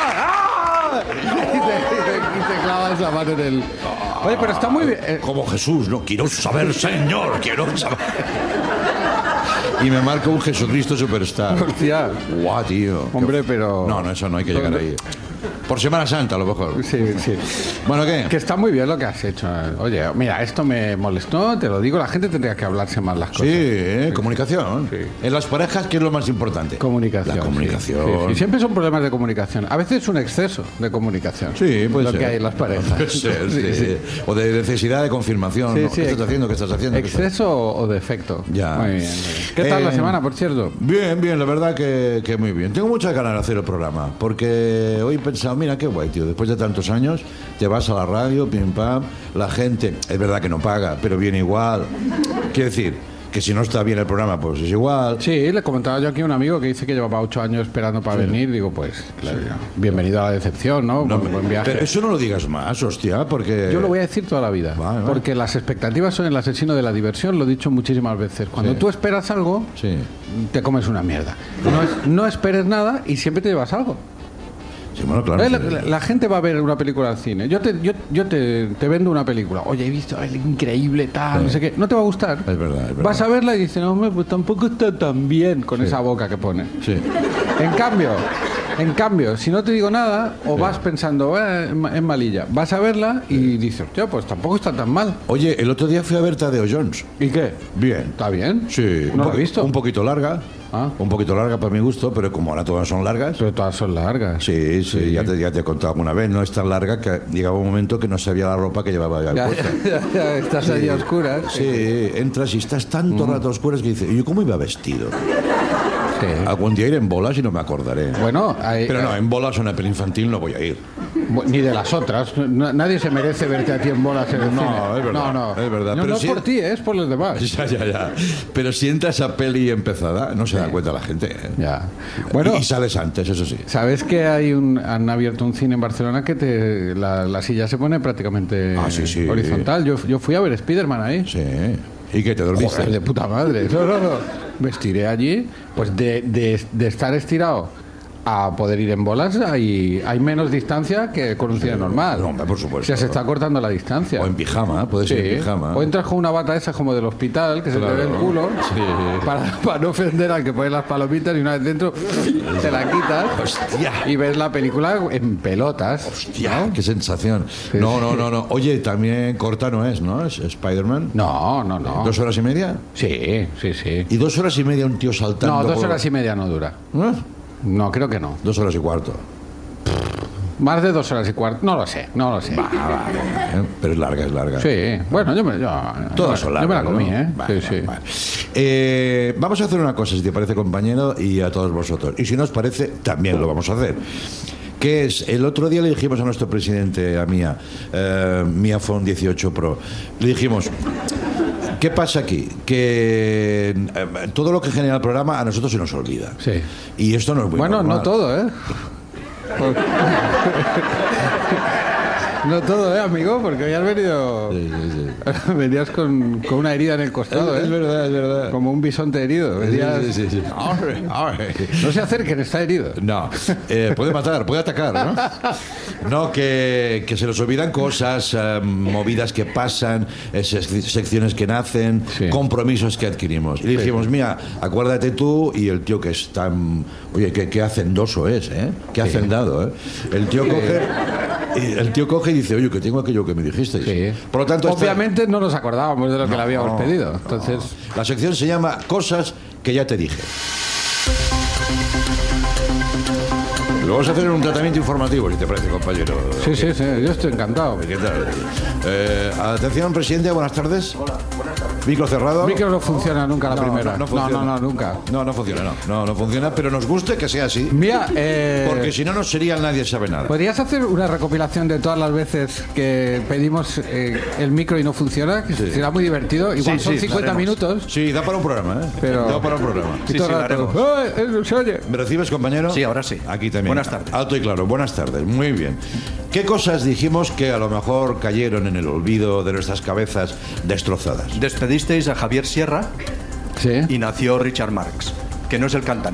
¡Ah! Y te clavas la mano en el... Oye, pero está muy bien. Como Jesús, no quiero saber, Señor, quiero saber. Y me marca un Jesucristo Superstar. Hostia. Guau, tío. Hombre, pero... No, eso no hay que llegar ahí. Por Semana Santa, a lo mejor. Sí. Bueno, ¿qué? Que está muy bien lo que has hecho. Oye, mira, esto me molestó, te lo digo, la gente tendría que hablarse más las cosas. Sí, comunicación. Sí. En las parejas, ¿qué es lo más importante? Comunicación. La comunicación. Sí. Siempre son problemas de comunicación. A veces un exceso de comunicación. Sí, puede ser. Lo que hay en las parejas. Puede ser, sí. O de necesidad de confirmación. Sí, ¿no? sí. ¿Qué estás haciendo? ¿Qué estás haciendo? ¿Exceso o defecto? Ya. Muy bien. ¿Qué tal la semana, por cierto? Bien, la verdad que muy bien. Tengo muchas ganas de hacer el programa, porque hoy he pensado, mira, qué guay, tío. Después de tantos años, te vas a la radio, pim pam, la gente, es verdad que no paga, pero viene igual. Quiero decir, que si no está bien el programa, pues es igual. Sí, le comentaba yo aquí a un amigo que dice que llevaba 8 años esperando para venir. Digo, pues, claro, bienvenido a la decepción, ¿no? Buen viaje. Pero eso no lo digas más, hostia, porque... Yo lo voy a decir toda la vida. Vale. Porque las expectativas son el asesino de la diversión, lo he dicho muchísimas veces. Cuando tú esperas algo, te comes una mierda. No esperes nada y siempre te llevas algo. Sí, bueno, claro. La gente va a ver una película al cine. Yo te vendo una película. Oye, he visto el increíble tal, no sé qué. No te va a gustar. Es verdad. Vas a verla y dices, no, hombre, pues tampoco está tan bien con esa boca que pone. Sí. En cambio, si no te digo nada, o vas pensando, es malilla, vas a verla y dices, tío, pues tampoco está tan mal. Oye, el otro día fui a ver Tadeo Jones. ¿Y qué? Bien. ¿Está bien? Sí. ¿No lo he visto? Un poquito larga. Un poquito larga para mi gusto, pero como ahora todas son largas. Pero todas son largas. Sí. Ya te he contado alguna vez. No es tan larga que llegaba un momento que no sabía la ropa que llevaba ya puesta. Ya, estás ahí a oscuras. Sí, entras y estás tanto rato a oscuras que dices, ¿y yo cómo iba vestido? Sí. Algún día iré en bolas y no me acordaré. Bueno, pero no, en bolas o una peli infantil no voy a ir. Ni de las otras. Nadie se merece verte a ti en bolas en el cine. Es verdad. No. Es verdad. No, pero no es por ti, es por los demás. Ya. Pero si entra esa peli empezada, no se da cuenta la gente. Ya. Bueno, y sales antes, eso sí. ¿Sabes que han abierto un cine en Barcelona que la silla se pone prácticamente horizontal? Yo fui a ver Spiderman ahí. Sí. ¿Y qué te dormiste? Joder, de puta madre. No. Me estiré allí, pues de estar estirado a poder ir en bolas hay menos distancia que con un cine normal. No, hombre, por supuesto. O sea, se está cortando la distancia. O en pijama, puedes ir en pijama. O entras con una bata esa como del hospital, que se te ve el culo, para no ofender al que pone las palomitas y una vez dentro te la quitas. Hostia. Y ves la película en pelotas. Hostia, ¿no? Qué sensación. Sí. No. Oye, también corta no es, ¿no? ¿Es Spider-Man? No. ¿2 horas y media? Sí. ¿Y 2 horas y media un tío saltando? No, 2 horas y media no dura. No, creo que no. 2 horas y cuarto. Más de 2 horas y cuarto. No lo sé. Vale. Pero es larga. Sí. Bueno, todas son largas. Yo me la comí, ¿eh? Vale. Vamos a hacer una cosa, si te parece, compañero, y a todos vosotros. Y si no os parece, también lo vamos a hacer. Que es, el otro día le dijimos a nuestro presidente, a Mía Phone 18 Pro, le dijimos... ¿Qué pasa aquí? Que todo lo que genera el programa a nosotros se nos olvida. Sí. Y esto no es muy normal. No todo, ¿eh? No todo, amigo, porque hoy has venido... Sí. Venías con una herida en el costado, ¿eh? Es verdad. Como un bisonte herido. Venías... Sí. No se acerquen, está herido. No, puede matar, puede atacar, ¿no? No, que se nos olvidan cosas, movidas que pasan, secciones que nacen, compromisos que adquirimos. Y le dijimos, mira, acuérdate tú y el tío que es tan... Oye, qué hacendoso es, ¿eh? Qué hacendado, ¿eh? El tío coge y dice, oye, que tengo aquello que me dijisteis. Sí. Por lo tanto, obviamente no nos acordábamos de lo que le habíamos pedido. Entonces... La sección se llama Cosas que ya te dije. Lo vamos a hacer en un tratamiento informativo, si te parece, compañero. Sí, yo estoy encantado. ¿Qué tal? Atención, presidente, buenas tardes. Hola, buenas tardes. Micro cerrado. Micro no funciona nunca la primera. No funciona. No, nunca. No funciona, no funciona, pero nos gusta que sea así. Mira, porque si no, no sería Nadie Sabe Nada. ¿Podrías hacer una recopilación de todas las veces que pedimos el micro y no funciona? Que será muy divertido. Igual son 50 minutos. Sí, da para un programa, ¿eh? Pero... Da para un programa. Sí, lo haremos. ¿Se oye? ¿Me recibes, compañero? Sí, ahora sí. Aquí también. Buenas tardes. Alto y claro, buenas tardes. Muy bien. ¿Qué cosas dijimos que a lo mejor cayeron en el olvido de nuestras cabezas destrozadas? Despedisteis a Javier Sierra Sí. y nació Richard Marx, que no es el cantante.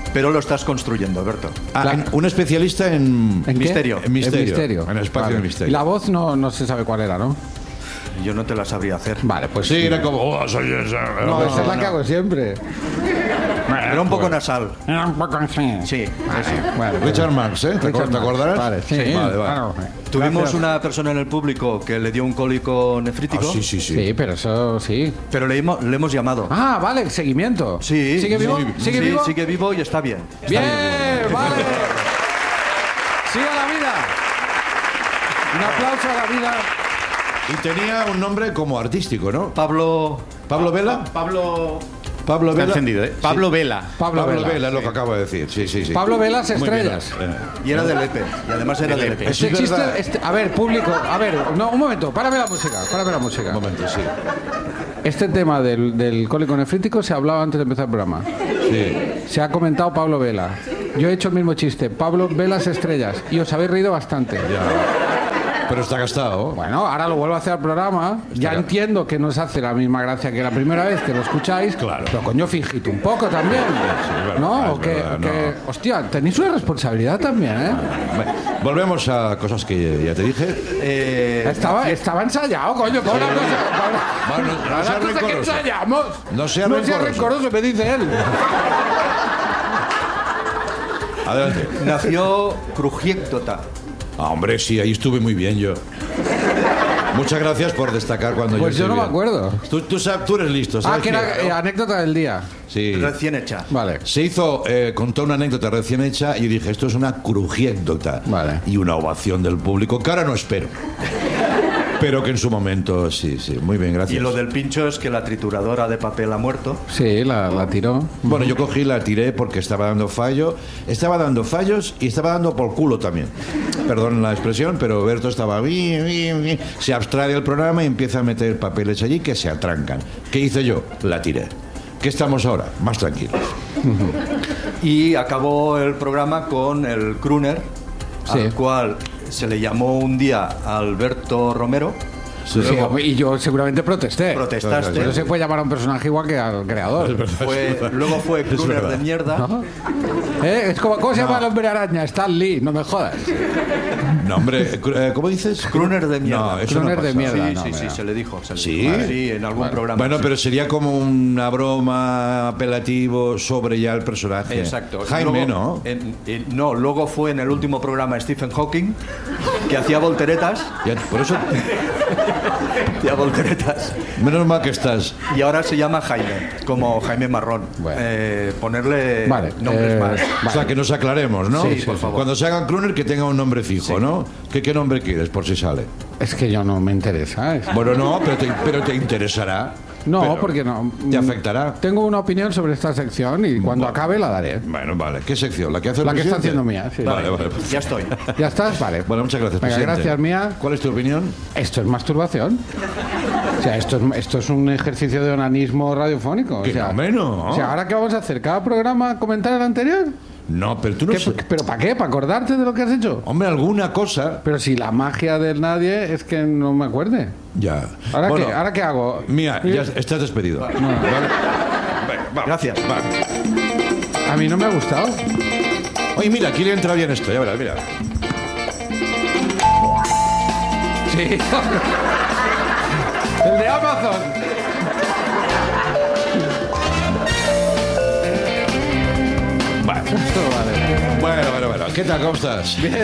pero lo estás construyendo, Alberto. Un especialista en misterio. En misterio. En el espacio de misterio. Y la voz no se sabe cuál era, ¿no? Yo no te la sabría hacer. Vale, pues sí, era como... Oh, soy esa. No, esa es la que hago siempre. Era un poco nasal. Era un poco así. Sí, Bueno, Richard Marx, ¿eh? ¿Te acordarás? Vale, sí. Vale. Claro. Tuvimos Gracias. una persona en el público que le dio un cólico nefrítico, Sí. Sí, pero eso sí. pero le hemos llamado. Ah, vale, seguimiento. Sí. ¿Sigue vivo? Sí, ¿Sigue vivo? sigue vivo y está bien. Bien, vale. Siga la vida. Un aplauso a la vida. Y tenía un nombre como artístico, ¿no? Pablo ¿Pablo Está Vela? encendido, ¿eh? Pablo Vela. Pablo Vela. Es lo que acabo de decir. Sí. Pablo Velas Muy bien. Estrellas. y era de Lepe. Y además era de Lepe. Sí, Este es chiste, verdad. a ver, público, a ver, no, un momento, párame la música. Un momento, sí. Este tema del cólico nefrítico se ha hablado antes de empezar el programa. Sí. Se ha comentado Pablo Vela. Yo he hecho el mismo chiste, Pablo Velas Estrellas, y os habéis reído bastante. Pero está gastado. Bueno, ahora lo vuelvo a hacer al programa. Ya entiendo que no os hace la misma gracia que la primera vez que lo escucháis. Claro. Pero coño, fingid un poco también. ¿No? es O que, verdad, no. hostia, tenéis una responsabilidad también, ¿eh? Bueno, volvemos a cosas que ya te dije. Estaba ensayado, coño, con una cosa. Bueno, no sea cosa que rencoroso. ensayamos. No sea No rencoroso. rencoroso, me dice él. Adelante. Nació Crujiéctota. Hombre, sí, ahí estuve muy bien yo. Muchas gracias por destacar cuando Pues yo yo no me estoy bien. acuerdo. Tú eres listo, ¿sabes? Ah, que era anécdota del día. Sí. Recién hecha. Vale. Se hizo, contó una anécdota recién hecha y dije, esto es una crujiéndota. Vale. Y una ovación del público, que ahora no espero. Pero que en su momento, sí. Muy bien, gracias. Y lo del pincho es que la trituradora de papel ha muerto. Sí, la tiró. Bueno, yo cogí, la tiré porque estaba dando fallo. Estaba dando fallos y estaba dando por culo también. Perdón la expresión, pero Berto estaba... Se abstrae del programa y empieza a meter papeles allí que se atrancan. ¿Qué hice yo? La tiré. ¿Qué estamos ahora? Más tranquilos. Y acabó el programa con el crooner, Sí. al cual se le llamó un día a Alberto Romero. Sí, y yo seguramente protesté. Protestaste. Pero se puede llamar a un personaje igual que al creador. Luego fue crooner verdad. de mierda. Es como, ¿cómo se llama el hombre araña? Stan Lee, no me jodas. No, hombre, ¿cómo dices? Crooner de mierda. No, eso no Crooner de pasa. mierda. Sí, no, sí, mira. se le dijo. Se le ¿Sí? dijo. Sí, en algún programa. Bueno, sí. pero sería como una broma apelativo sobre ya el personaje. Exacto. Jaime, Luego, ¿no? no, luego fue en el último programa Stephen Hawking, que hacía volteretas. Por eso, Hacía volteretas. menos mal que estás. Y ahora se llama Jaime, como Jaime Marrón. Bueno. Ponerle Vale, nombres más. O sea, que nos aclaremos, ¿no? Sí, por favor. Cuando se hagan crooner, que tenga un nombre fijo, Sí. ¿no? ¿Qué nombre quieres, por si sale? Es que yo no me interesa. Bueno, no, pero te interesará. No, Pero porque no. ¿Te afectará? Tengo una opinión sobre esta sección y cuando acabe la daré. Bueno, vale. ¿Qué sección? ¿La que hace el La que está presidente? haciendo mía, sí. Vale. Ya estoy. ¿Ya estás? Vale. Bueno, muchas gracias, Venga, presidente. gracias, Mía. ¿Cuál es tu opinión? Esto es masturbación. O sea, esto es un ejercicio de onanismo radiofónico. Que o sea, no, menos. O sea, ¿ahora qué vamos a hacer? ¿Cada programa comentar el anterior? No, pero tú no... ¿Pero para qué? ¿Para acordarte de lo que has hecho? Hombre, alguna cosa... Pero si la magia del nadie es que no me acuerde. Ya. ¿Ahora, Bueno, qué? ¿Ahora qué hago? Mía, ya estás despedido. ¿Vale? Venga, vamos. Gracias. Va. A mí no me ha gustado. Oye, mira, aquí le entra bien esto. Ya verás, mira. Sí. El de Amazon. Bueno. ¿Qué tal? ¿Cómo estás? Bien.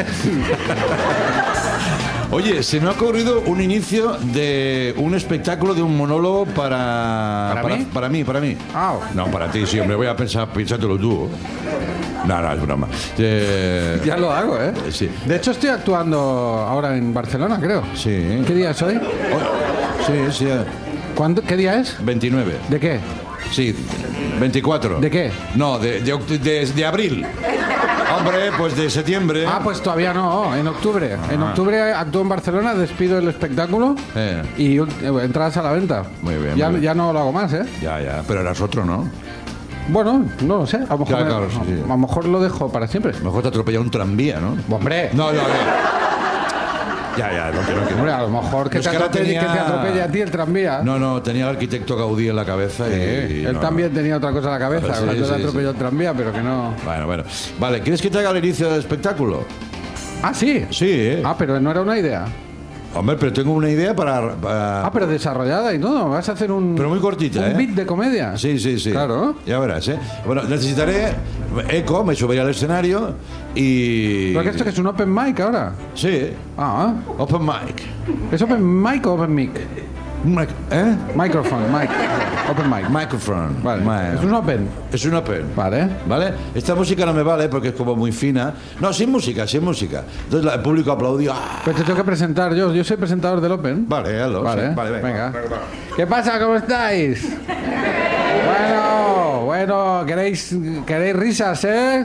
Oye, se me ha ocurrido un inicio de un espectáculo, de un monólogo ¿Para mí? Para mí. Ah. No, para ti, sí, hombre, voy a pensártelo tú. No, es broma. Ya lo hago, ¿eh? Sí. De hecho, estoy actuando ahora en Barcelona, creo. Sí. ¿Qué día es hoy? Sí, ¿Qué día es? 29. ¿De qué? Sí, 24. ¿De qué? No, de abril. Hombre, pues de septiembre. Ah, pues todavía no, en octubre. En octubre actúo en Barcelona, despido el espectáculo y entradas a la venta. Muy bien, Ya, muy bien. ya no lo hago más, ¿eh? Ya, pero eras otro, ¿no? Bueno, no lo sé. A lo mejor, Claro, sí. a lo mejor lo dejo para siempre. Mejor te atropella un tranvía, ¿no? Hombre, No, a ver. Ya, no quiero. Hombre, a lo mejor que No, te es que ahora atropelle, tenía- que te atropelle a ti el tranvía. No, tenía el arquitecto Gaudí en la cabeza y Él no, también tenía otra cosa en la cabeza, Sí, cuando sí, te atropelló sí. el tranvía, pero que no... Bueno. Vale, ¿quieres que te haga el inicio del espectáculo? Ah, sí. Sí, ¿eh? Ah, pero no era una idea. Hombre, pero tengo una idea para... Ah, pero desarrollada y todo. Vas a hacer un... Pero muy cortita, un ¿eh? beat de comedia. Sí. Claro. Ya verás, ¿eh? Bueno, necesitaré eco, me subiré al escenario y... ¿Pero que esto que es un open mic ahora? Sí, Ah, open mic. ¿es open mic o open mic? ¿Eh? Microphone, mic. Open mic. Microphone. Vale. Es un open. Es un open. Vale. ¿Vale? Esta música no me vale porque es como muy fina. No, sin música. Entonces el público aplaudió. ¡Ah! Pues te tengo que presentar yo. Yo soy presentador del open. Vale, hazlo. Vale, Sí. Vale, venga. ¿Qué pasa? ¿Cómo estáis? Bueno, ¿queréis risas, eh?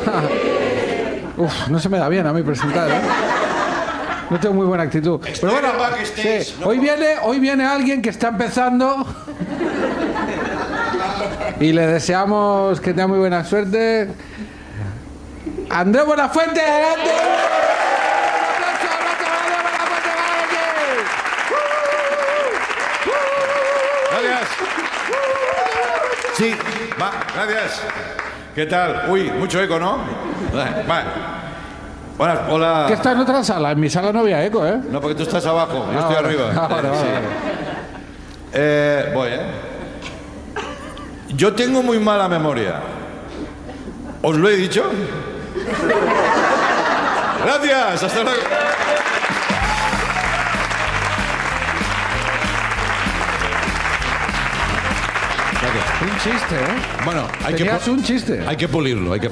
Uf, no se me da bien a mí presentar, ¿eh? No tengo muy buena actitud. Pero bueno, sí, hoy viene alguien que está empezando y le deseamos que tenga muy buena suerte. Andrés Buenafuente, adelante. Gracias. Sí, va, gracias. ¿Qué tal? Uy, mucho eco, ¿no? Vale. Buenas, hola. Que está en otra sala. En mi sala no había eco, ¿eh? No, porque tú estás abajo, yo estoy vale. arriba. Vale. Voy, ¿eh? Yo tengo muy mala memoria. ¿Os lo he dicho? Gracias, hasta luego. Un chiste, ¿eh? Bueno, Tenías un chiste. hay que pulirlo, hay que